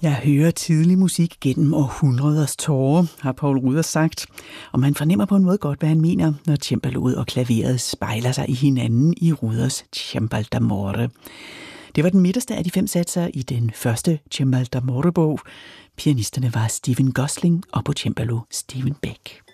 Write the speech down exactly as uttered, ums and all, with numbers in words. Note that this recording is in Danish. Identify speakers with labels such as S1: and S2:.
S1: Jeg hører tidlig musik gennem århundreders tårer, har Poul Ruders sagt, og man fornemmer på en måde godt, hvad han mener, når cembaloet og klaveret spejler sig i hinanden i Ruders Cembal d'amore. Det var den midterste af de fem satser i den første Cembal d'amore-bog. Pianisterne var Stephen Gosling og på cembalo Stephen Beck.